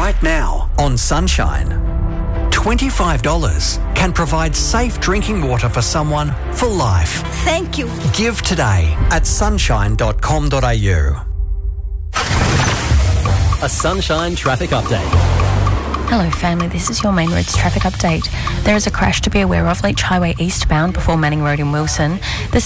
Right now on Sunshine, $25 can provide safe drinking water for someone for life. Thank you. Give today at sunshine.com.au. A Sunshine traffic update. Hello family, this is your Main Roads traffic update. There is a crash to be aware of, Leach Highway eastbound before Manning Road in Wilson. The